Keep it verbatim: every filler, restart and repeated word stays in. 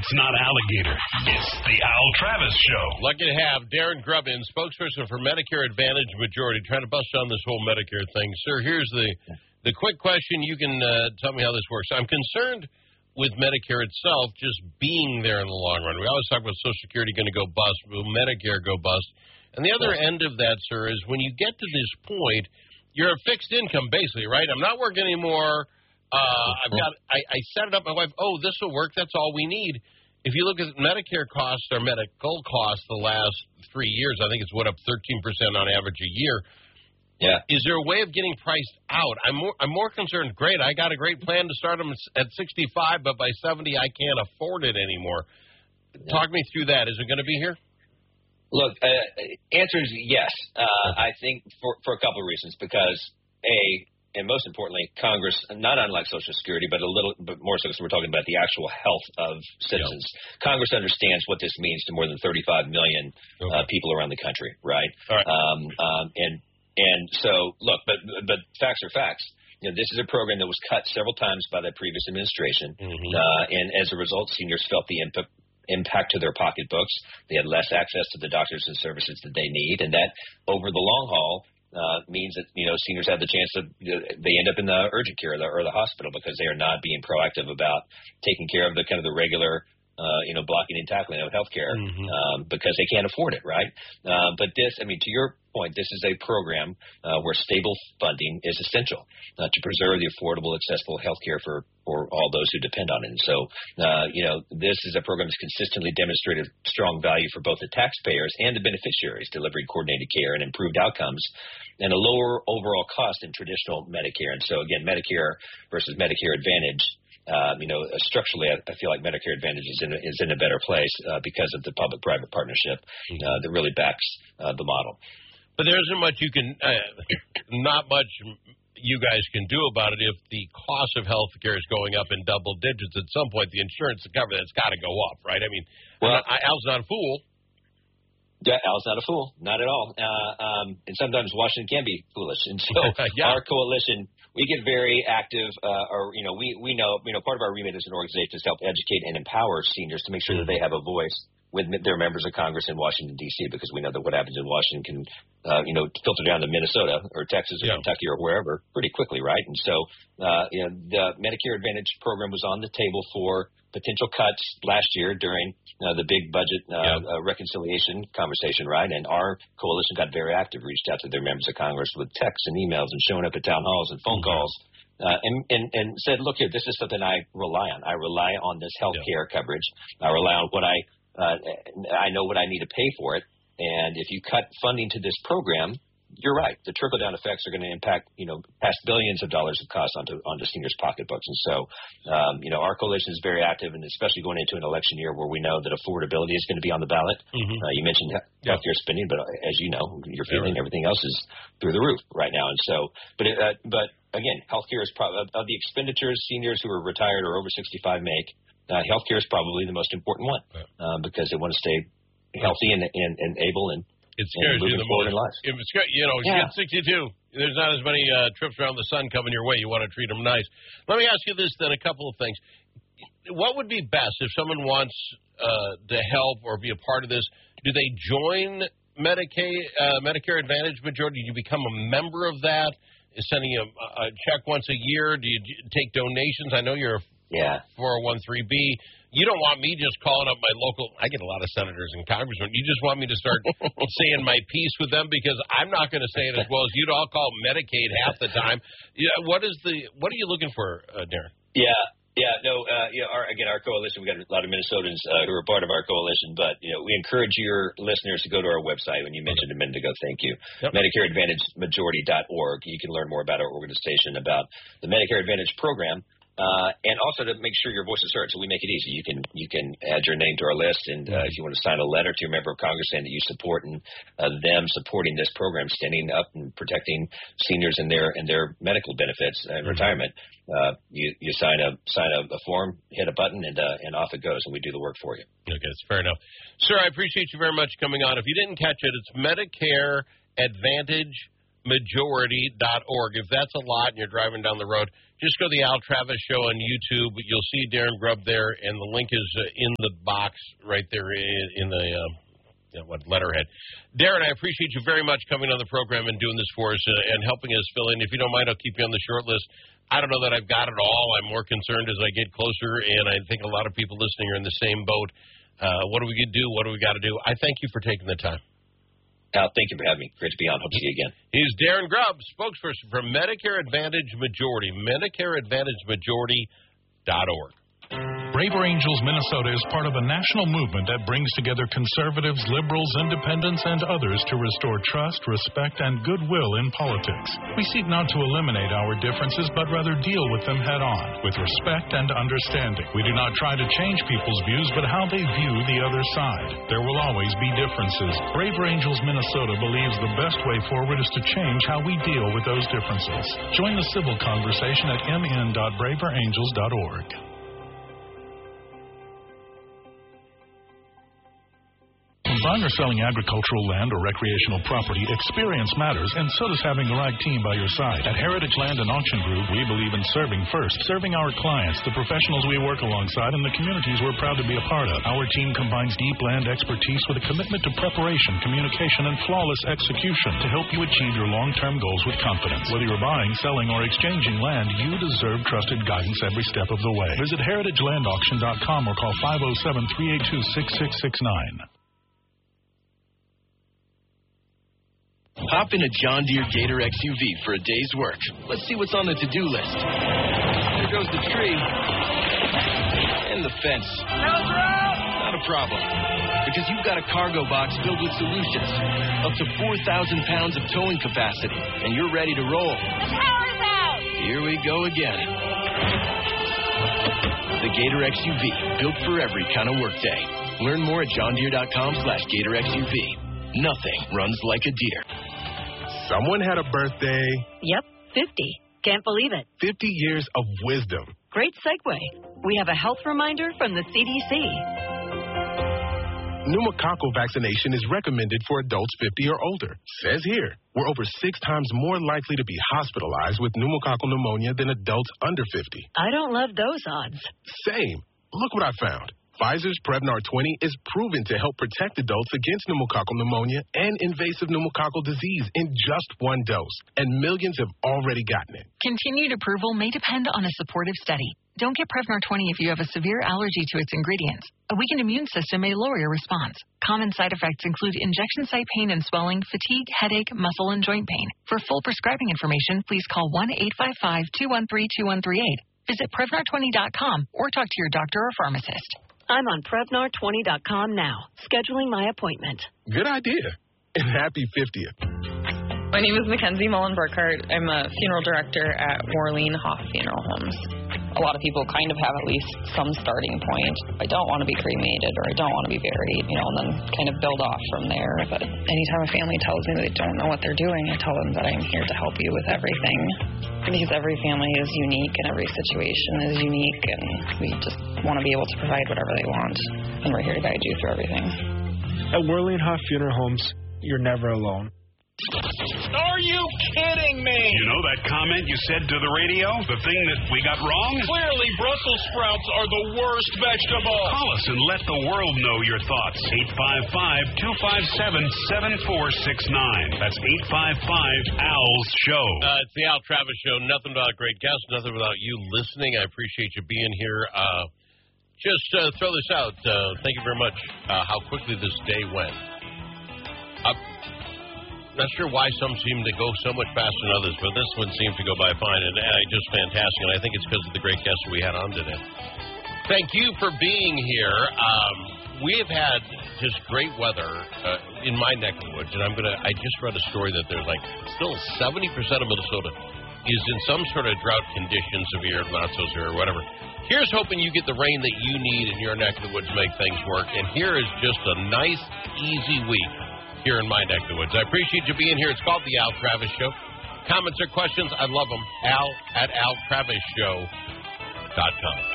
It's not alligator. It's the Al Travis Show. Lucky to have Darren Grubbin, spokesperson for Medicare Advantage Majority, trying to bust on this whole Medicare thing. Sir, here's the the quick question. You can uh, tell me how this works. I'm concerned with Medicare itself just being there in the long run. We always talk about Social Security going to go bust. Will Medicare go bust? And the other end of that, sir, is when you get to this point, you're a fixed income, basically, right? I'm not working anymore. Uh, I've got. I, I set it up. My wife. Oh, this will work. That's all we need. If you look at Medicare costs or medical costs the last three years, I think it's went up thirteen percent on average a year. Yeah. Is there a way of getting priced out? I'm more. I'm more concerned. Great, I got a great plan to start them at sixty-five, but by seventy, I can't afford it anymore. Yeah. Talk me through that. Is it going to be here? Look, uh, answer is yes. Uh, I think for for a couple of reasons. Because a And most importantly, Congress, not unlike Social Security, but a little but more so because we're talking about the actual health of citizens. Yep. Congress understands what this means to more than thirty-five million okay. uh, people around the country, right? All right. Um, um, and and so, look, but but facts are facts. You know, this is a program that was cut several times by the previous administration, mm-hmm. uh, and as a result, seniors felt the impact. impact to their pocketbooks. They had less access to the doctors and services that they need, and that over the long haul uh, means that, you know, seniors have the chance to, you know, they end up in the urgent care or the, or the hospital because they are not being proactive about taking care of the kind of the regular, uh, you know, blocking and tackling of healthcare mm-hmm. um, because they can't afford it, right? Uh, but this, I mean, to your point, this is a program uh, where stable funding is essential uh, to preserve the affordable, accessible health care for, for all those who depend on it. And so, uh, you know, this is a program that's consistently demonstrated strong value for both the taxpayers and the beneficiaries, delivering coordinated care and improved outcomes and a lower overall cost than traditional Medicare. And so, again, Medicare versus Medicare Advantage, Um, you know, structurally, I, I feel like Medicare Advantage is in a, is in a better place uh, because of the public-private partnership uh, that really backs uh, the model. But there isn't much you can, uh, not much you guys can do about it if the cost of health care is going up in double digits. At some point, the insurance to cover that's got to go up, right? I mean, well, I, Al's not a fool. Yeah, Al's not a fool, not at all. Uh, um, and sometimes Washington can be foolish. And so yeah. our coalition, we get very active, uh, or, you know, we, we know, you know, part of our remit as an organization is to help educate and empower seniors to make sure that they have a voice with their members of Congress in Washington, D C, because we know that what happens in Washington can, uh, you know, filter down to Minnesota or Texas or yeah. Kentucky or wherever pretty quickly, right? And so, uh, you know, the Medicare Advantage program was on the table for potential cuts last year during uh, the big budget uh, yeah. uh, reconciliation conversation, right? And our coalition got very active, reached out to their members of Congress with texts and emails and showing up at town halls and phone mm-hmm. calls. Uh, and, and, and said, look here, this is something I rely on. I rely on this health care yeah. coverage. I rely on what I Uh, I know what I need to pay for it, and if you cut funding to this program, you're right. The trickle-down effects are going to impact, you know, past billions of dollars of costs onto onto seniors' pocketbooks. And so, um, you know, our coalition is very active, and especially going into an election year where we know that affordability is going to be on the ballot. Mm-hmm. Uh, you mentioned healthcare yeah. spending, but as you know, you're feeling yeah. everything else is through the roof right now. And so, but it, uh, but again, healthcare is probably of the expenditures seniors who are retired or over sixty-five make. Uh, healthcare is probably the most important one uh, because they want to stay healthy and, and, and able and, it scares and moving you the forward most. in life. If it's, you know, yeah. you get sixty-two. There's not as many uh, trips around the sun coming your way. You want to treat them nice. Let me ask you this then, a couple of things. What would be best if someone wants uh, to help or be a part of this? Do they join Medicaid, uh, Medicare Advantage Majority? Do you become a member of that? Is sending a, a check once a year? Do you take donations? I know you're a Yeah. four oh one three B. You don't want me just calling up my local. I get a lot of senators and congressmen. You just want me to start saying my piece with them because I'm not going to say it as well as you'd all call Medicaid half the time. Yeah. What is the? What are you looking for, uh, Darren? Yeah. Yeah, no, uh, you know, our, again, our coalition, we got a lot of Minnesotans uh, who are part of our coalition, but, you know, we encourage your listeners to go to our website. When you mentioned a minute ago, thank you, yep. Medicare Advantage Majority dot org. You can learn more about our organization, about the Medicare Advantage program. Uh, and also to make sure your voice is heard. So we make it easy. You can you can add your name to our list, and uh, if you want to sign a letter to your member of Congress saying that you support and uh, them supporting this program, standing up and protecting seniors and their and their medical benefits and mm-hmm. retirement, uh, you you sign a sign a, a form, hit a button, and uh, and off it goes, and we do the work for you. Okay, that's fair enough, sir. I appreciate you very much coming on. If you didn't catch it, it's Medicare Advantage majority dot org. If that's a lot and you're driving down the road, just go to the Al Travis Show on YouTube. You'll see Darren Grubb there, and the link is uh, in the box right there in, in the uh, you know, what letterhead. Darren, I appreciate you very much coming on the program and doing this for us uh, and helping us fill in. If you don't mind, I'll keep you on the short list. I don't know that I've got it all. I'm more concerned as I get closer, and I think a lot of people listening are in the same boat. Uh, what do we do? What do we got to do? I thank you for taking the time. Al, thank you for having me. Great to be on. Hope to see you again. He's Darren Grubb, spokesperson for Medicare Advantage Majority. Medicare Advantage Majority dot org. Braver Angels Minnesota is part of a national movement that brings together conservatives, liberals, independents, and others to restore trust, respect, and goodwill in politics. We seek not to eliminate our differences, but rather deal with them head-on, with respect and understanding. We do not try to change people's views, but how they view the other side. There will always be differences. Braver Angels Minnesota believes the best way forward is to change how we deal with those differences. Join the civil conversation at m n dot braver angels dot org. When buying or selling agricultural land or recreational property, experience matters, and so does having the right team by your side. At Heritage Land and Auction Group, we believe in serving first, serving our clients, the professionals we work alongside, and the communities we're proud to be a part of. Our team combines deep land expertise with a commitment to preparation, communication, and flawless execution to help you achieve your long-term goals with confidence. Whether you're buying, selling, or exchanging land, you deserve trusted guidance every step of the way. Visit heritage land auction dot com or call five oh seven, three eight two, six six six nine. Hop in a John Deere Gator X U V for a day's work. Let's see what's on the to-do list. There goes the tree. And the fence. Not a problem. Because you've got a cargo box filled with solutions. Up to four thousand pounds of towing capacity. And you're ready to roll. The power's out! Here we go again. The Gator X U V. Built for every kind of workday. Learn more at john deere dot com slash gator X U V. Nothing runs like a deer. Someone had a birthday. Yep, fifty. Can't believe it. fifty years of wisdom. Great segue. We have a health reminder from the C D C. Pneumococcal vaccination is recommended for adults fifty or older. Says here, we're over six times more likely to be hospitalized with pneumococcal pneumonia than adults under fifty. I don't love those odds. Same. Look what I found. Pfizer's Prevnar twenty is proven to help protect adults against pneumococcal pneumonia and invasive pneumococcal disease in just one dose, and millions have already gotten it. Continued approval may depend on a supportive study. Don't get Prevnar twenty if you have a severe allergy to its ingredients. A weakened immune system may lower your response. Common side effects include injection site pain and swelling, fatigue, headache, muscle, and joint pain. For full prescribing information, please call one eight five five, two one three, two one three eight. Visit Prevnar twenty dot com or talk to your doctor or pharmacist. I'm on Prevnar twenty dot com now, scheduling my appointment. Good idea. And happy fiftieth. My name is Mackenzie Mullen-Burkhart. I'm a funeral director at Warleen Hoff Funeral Homes. A lot of people kind of have at least some starting point. I don't want to be cremated or I don't want to be buried, you know, and then kind of build off from there. But anytime a family tells me they don't know what they're doing, I tell them that I'm here to help you with everything. Because every family is unique and every situation is unique, and we just want to be able to provide whatever they want. And we're here to guide you through everything. At Warleen Hoff Funeral Homes, you're never alone. Are you kidding me? You know that comment you said to the radio? The thing that we got wrong? Clearly, Brussels sprouts are the worst vegetable. Call us and let the world know your thoughts. eight five five, two five seven, seven four six nine. That's eight five five, A L S Show. Uh, it's the Al Travis Show. Nothing without a great guest. Nothing without you listening. I appreciate you being here. Uh, just uh, throw this out. Uh, thank you very much. Uh, how quickly this day went. Uh, Not sure why some seem to go so much faster than others, but this one seemed to go by fine, and uh, just fantastic. And I think it's because of the great guests we had on today. Thank you for being here. Um, we have had just great weather uh, in my neck of the woods, and I'm gonna. I just read a story that there's like still seventy percent of Minnesota is in some sort of drought condition, severe, not so severe, or whatever. Here's hoping you get the rain that you need in your neck of the woods to make things work. And here is just a nice, easy week here in my neck of the woods. I appreciate you being here. It's called the Al Travis Show. Comments or questions, I love them. Al at al travis show dot com.